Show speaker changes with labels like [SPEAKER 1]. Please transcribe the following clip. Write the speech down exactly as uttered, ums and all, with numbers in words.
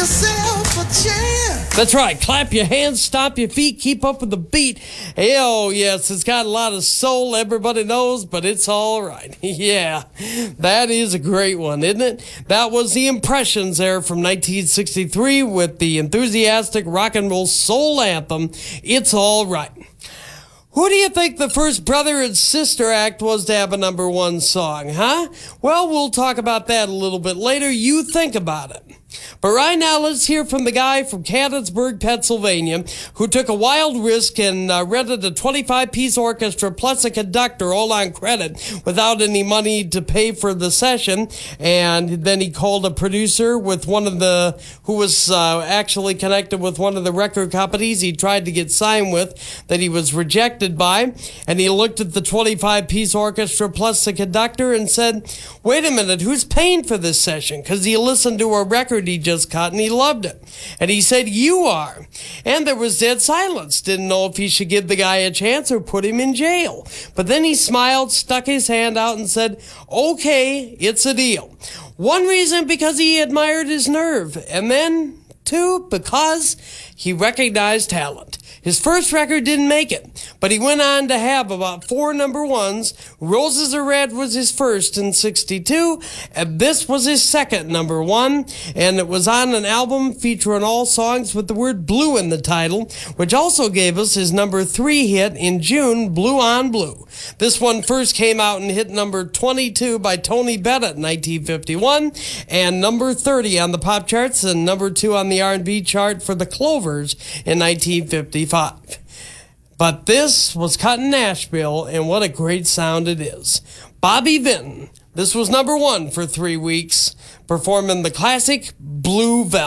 [SPEAKER 1] yourself a chance.
[SPEAKER 2] That's right. Clap your hands, stomp your feet, keep up with the beat. Oh, yes, it's got a lot of soul, everybody knows, but it's all right. Yeah, that is a great one, isn't it? That was the Impressions there from nineteen sixty-three with the enthusiastic rock and roll soul anthem, It's All Right. Who do you think the first brother and sister act was to have a number one song, huh? Well, we'll talk about that a little bit later. You think about it. But right now, let's hear from the guy from Canonsburg, Pennsylvania, who took a wild risk and uh, rented a twenty-five piece orchestra plus a conductor all on credit without any money to pay for the session. And then he called a producer with one of the, who was uh, actually connected with one of the record companies he tried to get signed with that he was rejected by. And he looked at the twenty-five piece orchestra plus the conductor and said, wait a minute, who's paying for this session? Because he listened to a record he just cut and he loved it. And he said, you are. And there was dead silence. Didn't know if he should give the guy a chance or put him in jail. But then he smiled, stuck his hand out and said, okay, it's a deal. One reason, because he admired his nerve. And then, two, because he recognized talent. His first record didn't make it, but he went on to have about four number ones. Roses Are Red was his first in sixty-two, and this was his second number one, and it was on an album featuring all songs with the word blue in the title, which also gave us his number three hit in June, Blue on Blue. This one first came out and hit number twenty-two by Tony Bennett in nineteen fifty-one, and number thirty on the pop charts, and number two on the R and B chart for the Clovers in nineteen fifty-five. But this was cut in Nashville, and what a great sound it is. Bobby Vinton, this was number one for three weeks, performing the classic Blue Velvet.